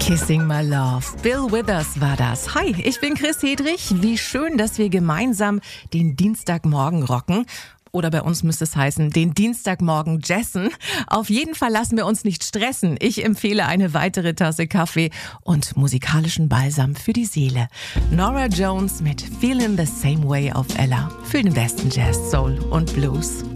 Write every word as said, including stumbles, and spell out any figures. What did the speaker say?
Kissing My Love. Bill Withers war das. Hi, ich bin Chris Hedrich. Wie schön, dass wir gemeinsam den Dienstagmorgen rocken. Oder bei uns müsste es heißen, den Dienstagmorgen jessen. Auf jeden Fall lassen wir uns nicht stressen. Ich empfehle eine weitere Tasse Kaffee und musikalischen Balsam für die Seele. Norah Jones mit Feelin' the Same Way auf Ella für den besten Jazz, Soul und Blues.